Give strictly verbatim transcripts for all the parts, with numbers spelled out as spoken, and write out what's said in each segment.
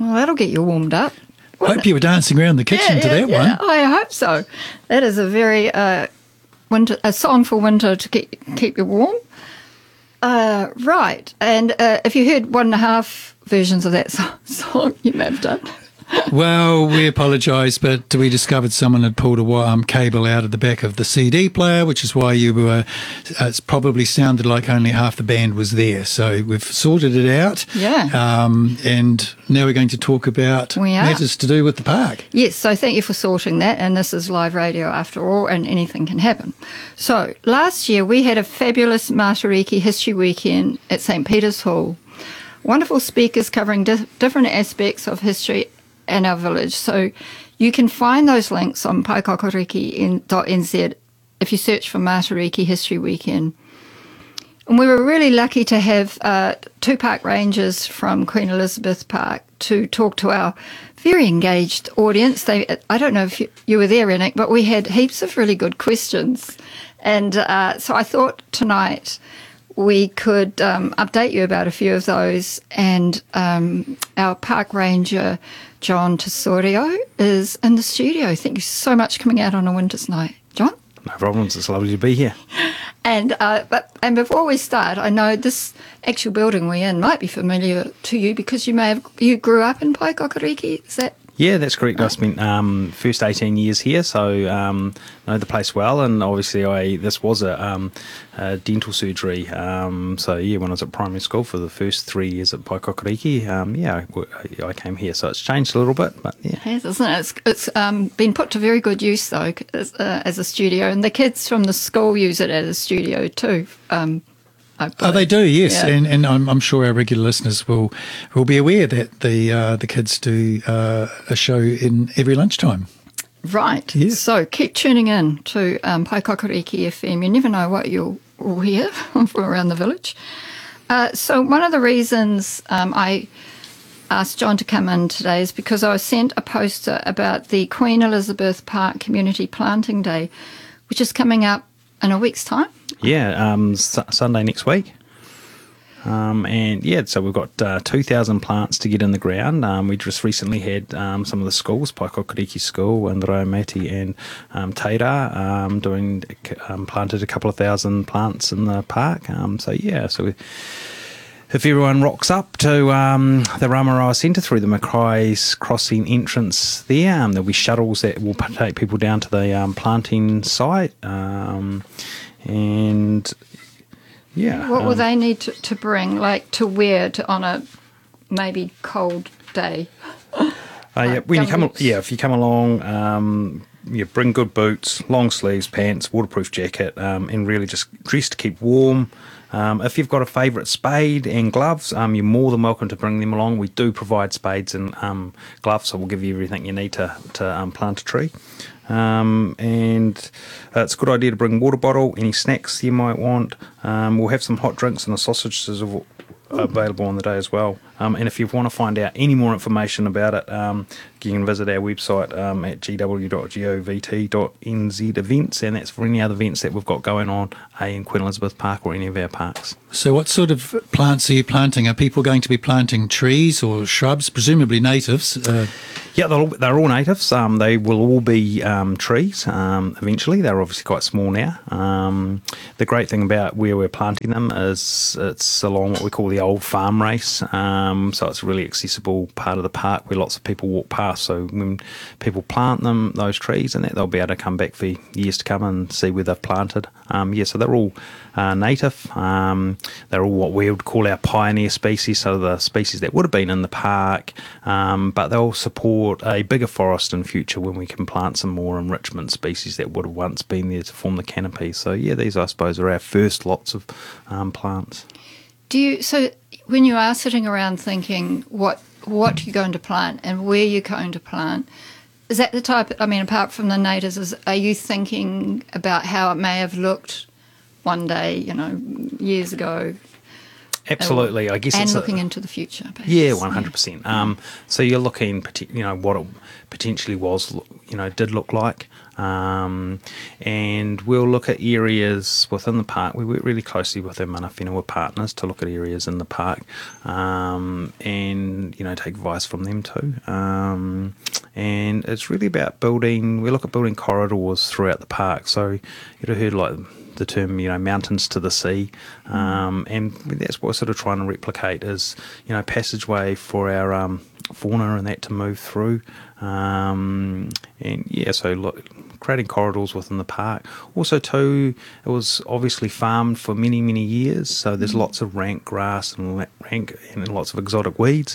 Well, that'll get you warmed up. Hope you were dancing around the kitchen yeah, to yeah, that yeah. one. I hope so. That is a very uh, winter, a song for winter to keep keep you warm. Uh, right, and uh, if you heard one and a half versions of that song, song you may have done. Well, we apologise, but we discovered someone had pulled a um, cable out of the back of the C D player, which is why you were. Uh, it's probably sounded like only half the band was there. So we've sorted it out. Yeah. Um, and now we're going to talk about We are. matters to do with the park. Yes, so thank you for sorting that, and this is live radio after all, and anything can happen. So last year we had a fabulous Matariki History Weekend at St Peter's Hall. Wonderful speakers covering di- different aspects of history and our village. So you can find those links on paikokoriki dot n z if you search for Matariki History Weekend. And we were really lucky to have uh, two park rangers from Queen Elizabeth Park to talk to our very engaged audience. They, I don't know if you, you were there, Rennick, but we had heaps of really good questions. And uh, so I thought tonight we could um, update you about a few of those. And um, our park ranger, John Tesorio, is in the studio. Thank you so much for coming out on a winter's night. John? No problems. It's lovely to be here. And uh, but and before we start, I know this actual building we're in might be familiar to you because you may have you grew up in Paikokoriki. Is that? Yeah, that's correct. I spent um, first eighteen years here, so um, know the place well. And obviously, I this was a, um, a dental surgery. Um, so yeah, when I was at primary school for the first three years at Paikokoriki, um, yeah, I, I came here. So it's changed a little bit, but yeah. It has, isn't it? It's, it's um, been put to very good use though as, uh, as a studio, and the kids from the school use it as a studio too. Um, Oh, they do, yes, Yeah. and and I'm, I'm sure our regular listeners will will be aware that the uh, the kids do uh, a show in every lunchtime. Right. Yeah. So keep tuning in to um, Paikokoriki F M. You never know what you'll, you'll hear from around the village. Uh, so one of the reasons um, I asked John to come in today is because I was sent a poster about the Queen Elizabeth Park Community Planting Day, which is coming up in a week's time. Yeah, um, su- Sunday next week. Um, and yeah, so we've got uh, two thousand plants to get in the ground. Um, we just recently had um, some of the schools, Paikokoriki School and Raumati and um, Teira, um, doing um, planted a couple of thousand plants in the park. Um, so yeah, so we, if everyone rocks up to um, the Ramaroa Centre through the Mackay's Crossing entrance there, um, there'll be shuttles that will take people down to the um, planting site. Um, and yeah. What will um, they need to, to bring, like to wear to on a maybe cold day? Uh, yeah, when you come, Gumboots. yeah, if you come along, um, you bring good boots, long sleeves, pants, waterproof jacket, um, and really just dress to keep warm. Um, if you've got a favourite spade and gloves, um, you're more than welcome to bring them along. We do provide spades and um, gloves, so we'll give you everything you need to to um, plant a tree. Um, and uh, it's a good idea to bring water bottle, any snacks you might want. Um, we'll have some hot drinks and the sausages av- available on the day as well. Um, and if you want to find out any more information about it, um, you can visit our website um, at g w dot govt dot n z events, and that's for any other events that we've got going on uh, in Queen Elizabeth Park or any of our parks. So what sort of plants are you planting? Are people going to be planting trees or shrubs, presumably natives? Uh, Yeah, they're all, they're all natives. Um, they will all be um, trees um, eventually. They're obviously quite small now. Um, the great thing about where we're planting them is it's along what we call the old farm race. Um, so it's a really accessible part of the park where lots of people walk past. So when people plant them, those trees, and that they'll be able to come back for years to come and see where they've planted. Um, yeah, so they're all uh, native. Um, they're all what we would call our pioneer species, so the species that would have been in the park, um, but they'll support a bigger forest in future when we can plant some more enrichment species that would have once been there to form the canopy. So yeah, these I suppose are our first lots of um, plants. Do you so when you are sitting around thinking what what you're going to plant and where you're going to plant, is that the type? I mean, apart from the natives, is, are you thinking about how it may have looked one day, you know, years ago? Absolutely, I guess and it's looking a, into the future. Perhaps. Yeah, one hundred percent. Um, so you're looking, parti- you know, what it potentially was, you know, did look like. Um, and we'll look at areas within the park. We work really closely with our mana whenua partners to look at areas in the park, um, and you know take advice from them too. Um, and it's really about building. We look at building corridors throughout the park. So you'd have heard like the term, you know, mountains to the sea, um, and that's what we're sort of trying to replicate is, you know, passageway for our um, fauna and that to move through, um, and yeah, so look, creating corridors within the park. Also, too, it was obviously farmed for many, many years, so there's lots of rank grass and la- rank and lots of exotic weeds,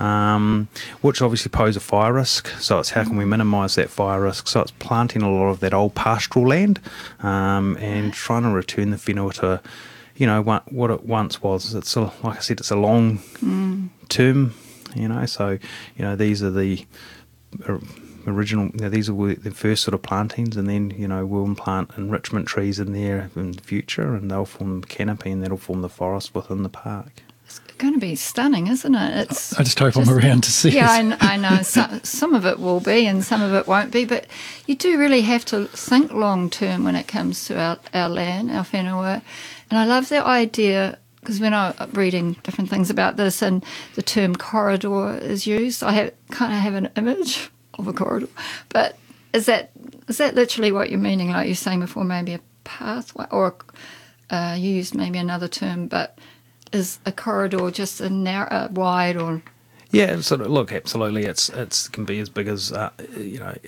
um, which obviously pose a fire risk. So it's how can we minimise that fire risk? So it's planting a lot of that old pastoral land, um, and trying to return the whenua to, you know, what, what it once was. It's a, like I said, it's a long mm. term, you know. So you know, these are the uh, original, you know, these are the first sort of plantings, and then, you know, we'll implant enrichment trees in there in the future, and they'll form the canopy, and that'll form the forest within the park. It's going to be stunning, isn't it? It's I just hope just, I'm around to see yeah, it. Yeah, I, I know. Some, some of it will be and some of it won't be, but you do really have to think long term when it comes to our, our land, our whenua. And I love the idea, because when I'm reading different things about this and the term corridor is used, I have, kind of have an image of a corridor. But is that is that literally what you're meaning? Like you're saying before, maybe a pathway, or uh, you used maybe another term, but is a corridor just a narrow, wide, or? Yeah, sort of. Look, absolutely, it's it's can be as big as uh, you know.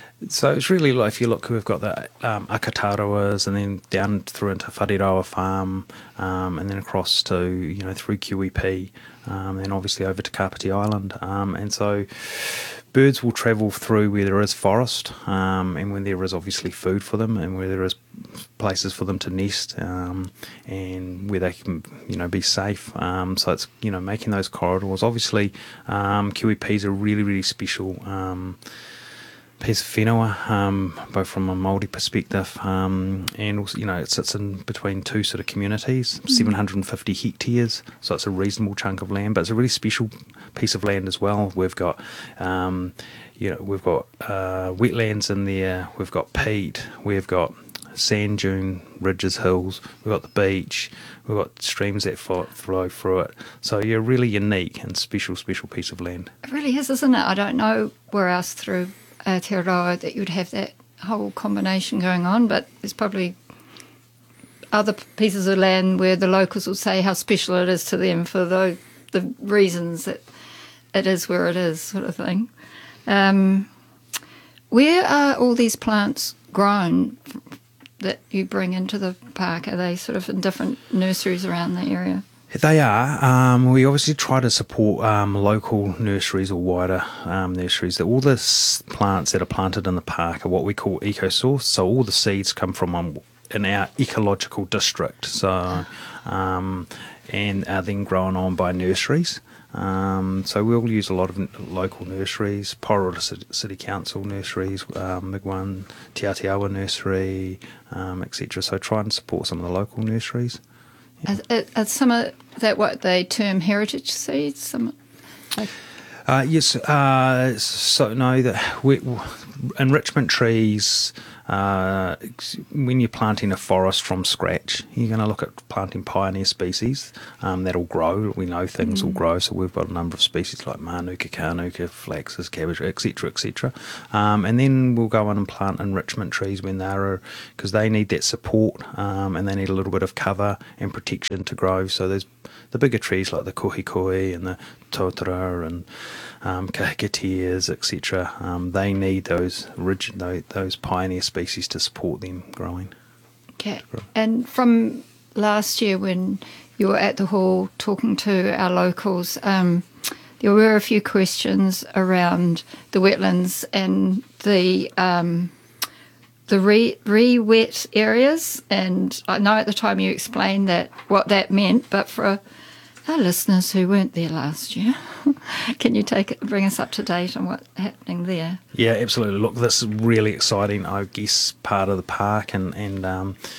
So it's really like, if you look, we've got the um, Akataroas, and then down through into Whareroa Farm, um, and then across to, you know, through Q E P, um, and obviously over to Kapiti Island. Um, and so birds will travel through where there is forest, um, and when there is obviously food for them, and where there is places for them to nest, um, and where they can, you know, be safe. Um, so it's, you know, making those corridors. Obviously, um, Q E P is a really, really special Um, piece of whenua, um, both from a Māori perspective, um, and also, you know, it sits in between two sort of communities, mm. seven hundred fifty hectares, so it's a reasonable chunk of land, but it's a really special piece of land as well. We've got, um, you know, we've got uh, wetlands in there, we've got peat, we've got sand dune, ridges, hills, we've got the beach, we've got streams that flow, flow through it. So you're really unique and special, special piece of land. It really is, isn't it? I don't know where else through Uh, Te Aroa that you'd have that whole combination going on, but there's probably other pieces of land where the locals will say how special it is to them for the, the reasons that it is where it is, sort of thing. Um, where are all these plants grown that you bring into the park? Are they sort of in different nurseries around the area? They are. Um, we obviously try to support um, local nurseries or wider um, nurseries. That all the s- plants that are planted in the park are what we call eco-sourced. So all the seeds come from um, in our ecological district. So um, and are then grown on by nurseries. Um, so we'll use a lot of n- local nurseries, Porora City, City Council nurseries, um, Migwan, Te Aotearoa nursery, um, et cetera. So try and support some of the local nurseries. Yeah. Are, are some of that what they term heritage seeds? Some, like uh, yes. Uh, so no, that we, enrichment trees. Uh, when you're planting a forest from scratch, you're going to look at planting pioneer species um, that'll grow. We know things mm. will grow, so we've got a number of species like manuka, carnuka, flaxes, cabbage, et cetera, et cetera. Um, and then we'll go on and plant enrichment trees when they're, because they need that support um, and they need a little bit of cover and protection to grow. So there's the bigger trees like the kohikoi and the totara and um, kahikateas, et cetera. Um, they need those rigid, those, those pioneer species to support them growing. Okay. And from last year when you were at the hall talking to our locals, um, there were a few questions around the wetlands and the um, the re, re-wet areas. And I know at the time you explained that what that meant, but for our listeners who weren't there last year, can you take it, bring us up to date on what's happening there? Yeah, absolutely. Look, this is really exciting, I guess, part of the park, and and um,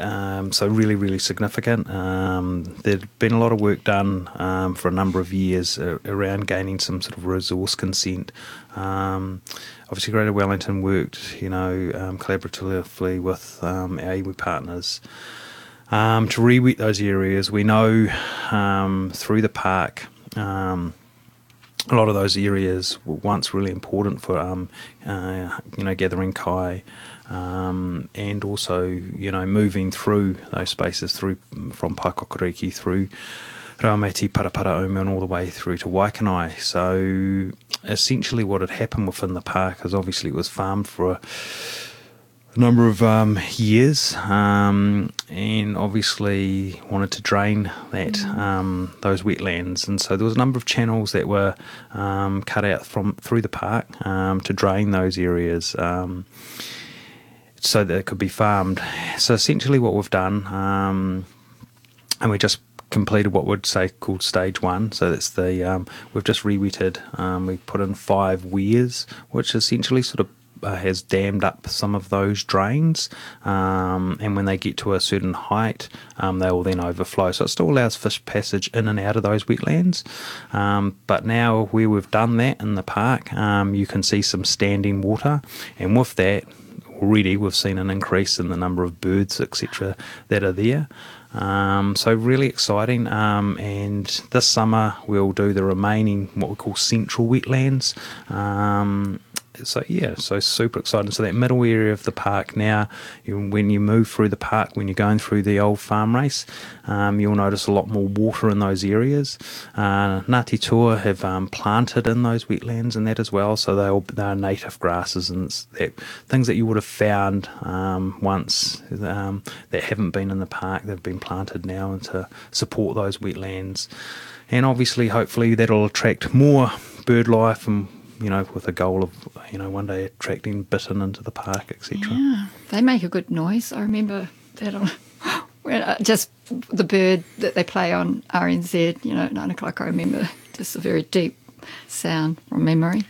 um, so really, really significant. Um, there'd been a lot of work done um, for a number of years uh, around gaining some sort of resource consent. Um, obviously, Greater Wellington worked, you know, um, collaboratively with um, our iwi partners um, to re-wet those areas. We know um, through the park. Um, A lot of those areas were once really important for, um, uh, you know, gathering kai, um, and also, you know, moving through those spaces through from Paikokariki through Raumati, Parapara Ome, and all the way through to Waikanai. So essentially, what had happened within the park is obviously it was farmed for a a number of um, years, um, and obviously wanted to drain that um, those wetlands, and so there was a number of channels that were um, cut out from through the park um, to drain those areas, um, so that it could be farmed. So essentially, what we've done, um, and we just completed what we'd say called stage one. So that's the um, we've just re-wetted. Um, we put in five weirs, which essentially sort of Uh, has dammed up some of those drains, um, and when they get to a certain height, um, they will then overflow. So it still allows fish passage in and out of those wetlands. Um, but now where we've done that in the park, um, you can see some standing water, and with that, already we've seen an increase in the number of birds, et cetera, that are there. Um, so really exciting, um, and this summer we'll do the remaining what we call central wetlands. Um, So yeah, so super exciting. So that middle area of the park now, you, when you move through the park, when you're going through the old farm race, um, you'll notice a lot more water in those areas. Uh, Ngāti Toa have um, planted in those wetlands and that as well, so they'll, they're native grasses and that, things that you would have found um, once um, that haven't been in the park. They've been planted now and to support those wetlands. And obviously, hopefully, that'll attract more bird life and, you know, with a goal of, you know, one day attracting bittern into the park, et cetera. Yeah, they make a good noise. I remember that on, when uh, just the bird that they play on R N Z, you know, at nine o'clock, I remember just a very deep sound from memory.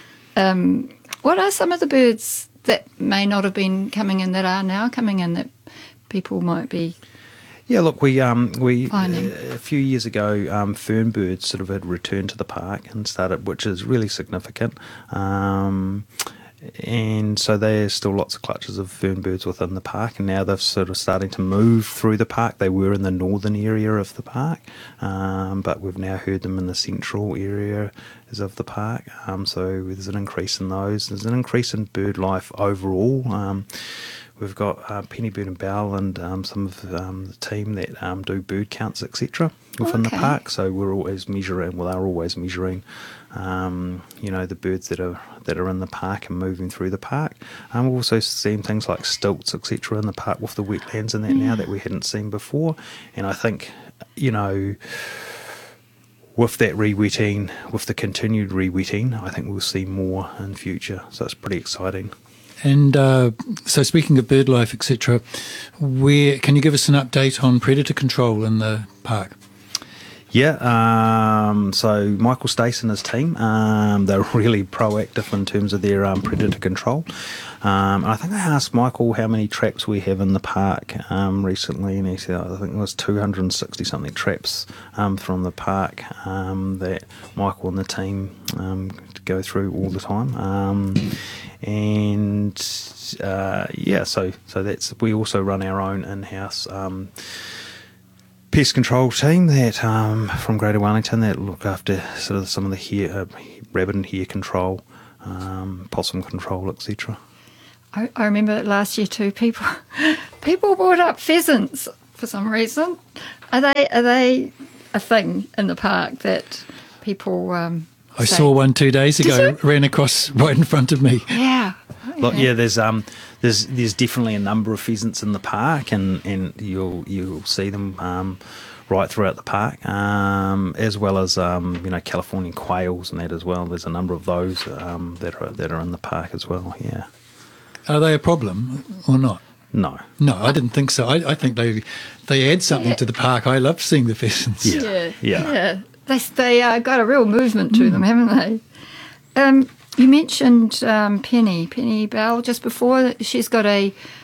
Um, what are some of the birds that may not have been coming in that are now coming in that people might be... Yeah, look, we um we Finding. uh, a few years ago, um, fern birds sort of had returned to the park and started, which is really significant. Um, and so there's still lots of clutches of fern birds within the park, and now they're sort of starting to move through the park. They were in the northern area of the park, um, but we've now heard them in the central area of the park. Um, so there's an increase in those. There's an increase in bird life overall. Um, We've got uh, Penny Bird and Bell and um, some of um, the team that um, do bird counts, et cetera, within Okay. the park. So we're always measuring. Well, they're always measuring, um, you know, the birds that are that are in the park and moving through the park. Um, we're also seeing things like stilts, et cetera, in the park with the wetlands and that Yeah. now that we hadn't seen before. And I think, you know, with that re-wetting, with the continued re-wetting, I think we'll see more in future. So it's pretty exciting. And uh, so, speaking of bird life, et cetera, where can you give us an update on predator control in the park? Yeah, um, so Michael Stace and his team, um, they're really proactive in terms of their um, predator control. Um, and I think I asked Michael how many traps we have in the park um, recently, and he said I think it was two hundred sixty something traps um, from the park um, that Michael and the team um, go through all the time. Um, and uh, yeah, so so that's we also run our own in-house Um, pest control team that um, from Greater Wellington that look after sort of some of the hair, uh, rabbit and hare control, um, possum control, et cetera. I, I remember last year too, people people brought up pheasants for some reason. Are they are they a thing in the park that people um, I say? saw one two days Did ago, you? ran across right in front of me. Yeah. Like, yeah, there's um, there's there's definitely a number of pheasants in the park, and, and you'll you'll see them um, right throughout the park, um, as well as um, you know Californian quails and that as well. There's a number of those um, that are that are in the park as well. Yeah. Are they a problem or not? No. No, I didn't think so. I, I think they they add something Yeah. to the park. I love seeing the pheasants. Yeah. Yeah, Yeah. yeah. They they uh, got a real movement to them, haven't they? Um, you mentioned um, Penny, Penny Bell just before. She's got a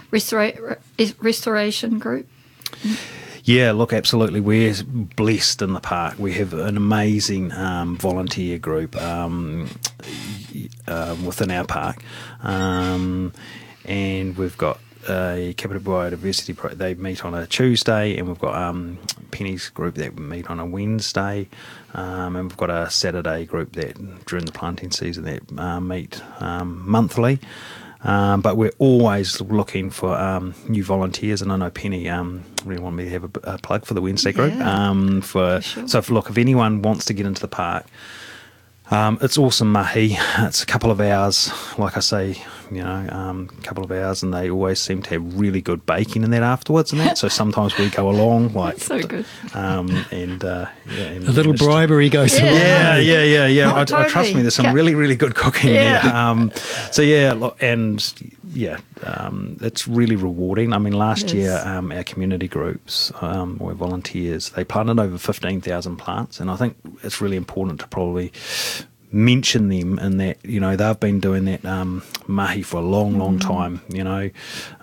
restora- re- restoration group? Yeah, look, absolutely. We're blessed in the park. We have an amazing um, volunteer group um, uh, within our park, um, and we've got a Capita Biodiversity Pro. They meet on a Tuesday, and we've got um, Penny's group that meet on a Wednesday, um, and we've got a Saturday group that during the planting season that uh, meet um, monthly. Um, but we're always looking for um, new volunteers, and I know Penny um, really wanted me to have a, a plug for the Wednesday group. Yeah, um, for, for sure. So, if, look, if anyone wants to get into the park, um, it's awesome mahi. It's a couple of hours, like I say, you know, um, a couple of hours, and they always seem to have really good baking in that afterwards and that. So sometimes we go along, like, That's so good. Um, and, uh, yeah, and A little bribery goes Yeah. a long yeah, way. yeah, yeah, yeah. Oh, I, I totally. trust me. There's some Ca- really, really good cooking Yeah. there. Um, so yeah, look, and yeah, um, it's really rewarding. I mean, last It year is. um, our community groups, um, or volunteers, they planted over fifteen thousand plants, and I think it's really important to probably mention them in that, you know, they've been doing that um, mahi for a long, long time, you know,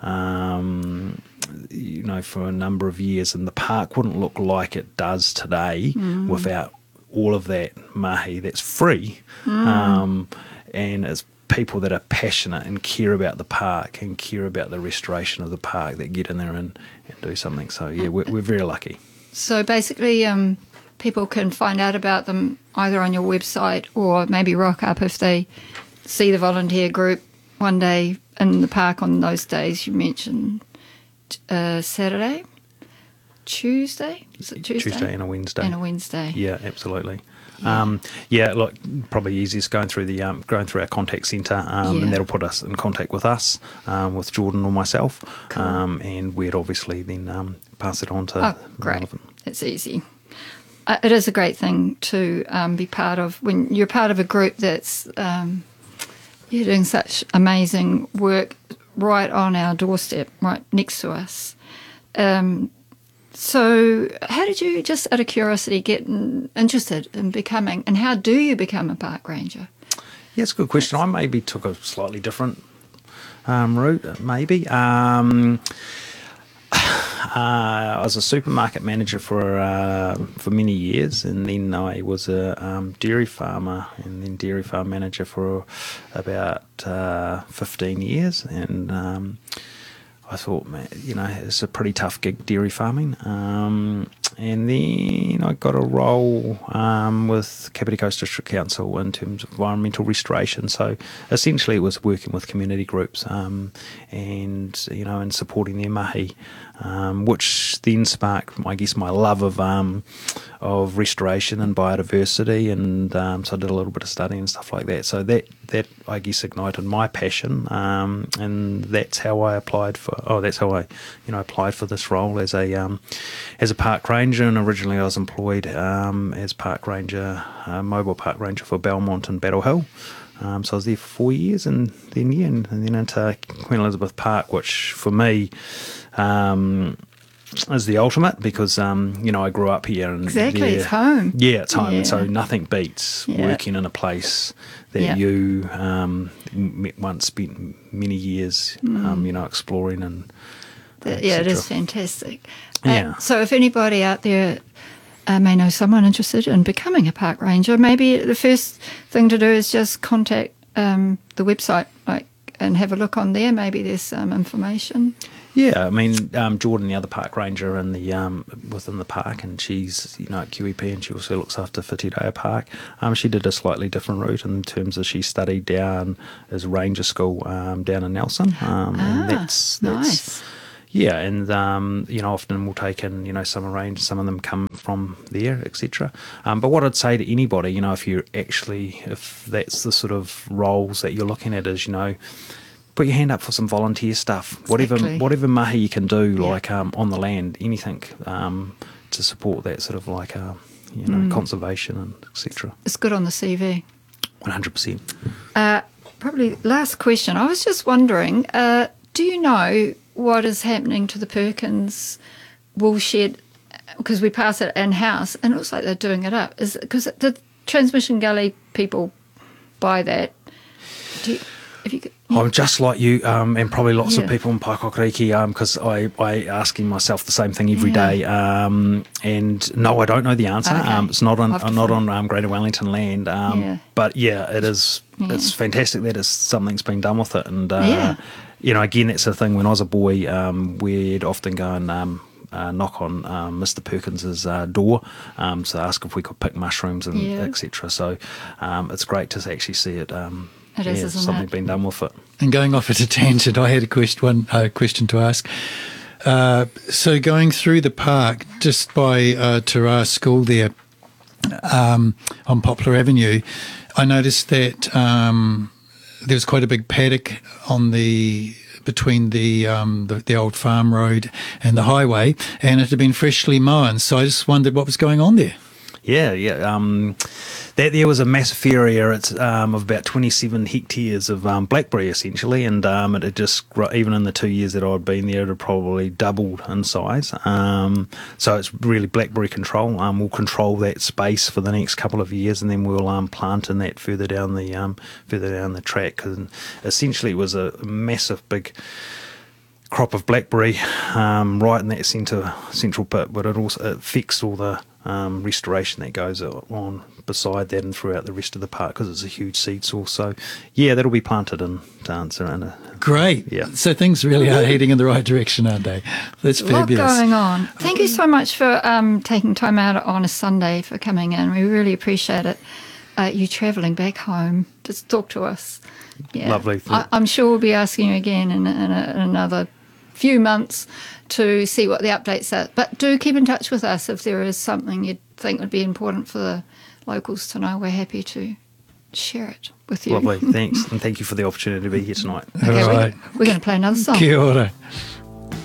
um, you know, for a number of years, and the park wouldn't look like it does today without all of that mahi that's free, um, and it's people that are passionate and care about the park and care about the restoration of the park that get in there and, and do something. So yeah, we're, we're very lucky. So basically, um, people can find out about them either on your website or maybe rock up if they see the volunteer group one day in the park on those days you mentioned. Uh, Saturday, Tuesday, is it Tuesday? Tuesday and a Wednesday. And a Wednesday. Yeah, absolutely. Yeah. Um, yeah, look, probably easiest going through the um, going through our contact centre, um, Yeah. and that'll put us in contact with us, um, with Jordan or myself, Cool. um, and we'd obviously then um, pass it on to. Oh, the great. relevant- It's easy. Uh, it is a great thing to um, be part of when you're part of a group that's um, you're doing such amazing work right on our doorstep, right next to us. Um, so how did you, just out of curiosity, get in, interested in becoming, and how do you become a park ranger? Yeah, it's a good question. I maybe took a slightly different um, route, maybe. Um, Uh, I was a supermarket manager for uh, for many years, and then I was a um, dairy farmer, and then dairy farm manager for about uh, fifteen years. And um, I thought, man, you know, it's a pretty tough gig, dairy farming. Um, and then I got a role um, with Kapiti Coast District Council in terms of environmental restoration. So essentially, it was working with community groups um, and you know, and supporting their mahi, um, which then sparked, I guess, my love of um, of restoration and biodiversity. And um, so I did a little bit of study and stuff like that. So that that I guess ignited my passion, um, and that's how I applied for. Oh, that's how I, you know, applied for this role as a um, as a park ranger. And originally, I was employed um, as park ranger, uh, mobile park ranger for Belmont and Battle Hill. Um, so I was there for four years, and then yeah, and, and then into Queen Elizabeth Park, which for me um, is the ultimate because um, you know, I grew up here and Exactly, there- it's home. Yeah, it's home, and so Yeah. nothing beats Yeah. working in a place that Yeah. you um, m- once spent many years, um, you know, exploring and. uh, Th- yeah, it et is cetera. fantastic. Yeah. And so if anybody out there uh, may know someone interested in becoming a park ranger, maybe the first thing to do is just contact um, the website, like, and have a look on there. Maybe there's some information. Yeah, I mean, um, Jordan, the other park ranger in the um, within the park, and she's, you know, at Q E P, and she also looks after Whitireia Park. Um, she did a slightly different route in terms of she studied down as ranger school um, down in Nelson. Um, Ah, and that's, that's nice. Yeah, and um, you know, often we'll take in, you know, summer range. Some of them come from there, et cetera. Um, but what I'd say to anybody, you know, if you're actually, if that's the sort of roles that you're looking at, is, you know, put your hand up for some volunteer stuff. Whatever, Exactly. whatever mahi you can do, Yeah. like um, on the land, anything um, to support that sort of like, uh, you know, Mm. conservation and et cetera. It's good on the C V. One hundred percent. Uh, probably last question. I was just wondering, uh, do you know what is happening to the Perkins woolshed? Because we pass it in-house, and it looks like they're doing it up. Is because the Transmission Gully people buy that? Do you, if you, I'm just like you, um, and probably lots Yeah. of people in Paikokariki, because I, I asking myself the same thing every Yeah. day. Um, and no, I don't know the answer. Okay. Um, it's not on I'll have to not find- on um, Greater Wellington land. Um, Yeah. But yeah, it is. Yeah. It's fantastic that is something's been done with it. And uh, Yeah. you know, again, that's the thing. When I was a boy, um, we'd often go and um, uh, knock on um, Mister Perkins's uh, door um, to ask if we could pick mushrooms and Yeah. et cetera. So um, it's great to actually see it. Um, It yeah, is, isn't something it? been done with it. And going off at a tangent, I had a question, one uh, question to ask. Uh, so going through the park, just by uh, Tara School there um, on Poplar Avenue, I noticed that um, there was quite a big paddock on the between the, um, the the old farm road and the highway, and it had been freshly mown. So I just wondered what was going on there. Yeah, yeah. Um, that there was a massive area. It's um, of about twenty-seven hectares of um, blackberry essentially, and um, it had just gro- even in the two years that I'd been there, it had probably doubled in size. Um, so it's really blackberry control. Um, we'll control that space for the next couple of years, and then we'll um, plant in that further down the um, further down the track. And essentially, it was a massive big crop of blackberry um, right in that centre central pit, but it also it fixed all the um, restoration that goes on beside that and throughout the rest of the park because it's a huge seed source. So yeah, that'll be planted in dance and a, Great. Yeah. So things really are heading in the right direction, aren't they? That's A lot fabulous. going on. Thank you so much for um, taking time out on a Sunday for coming in. We really appreciate it. Uh, you travelling back home to talk to us. Yeah. Lovely. I, I'm sure we'll be asking you again in, in, a, in another few months to see what the updates are. But do keep in touch with us if there is something you think would be important for the locals to know. We're happy to share it with you. Lovely, thanks, and thank you for the opportunity to be here tonight. Okay, All right. we're, we're going to play another song. Kia ora.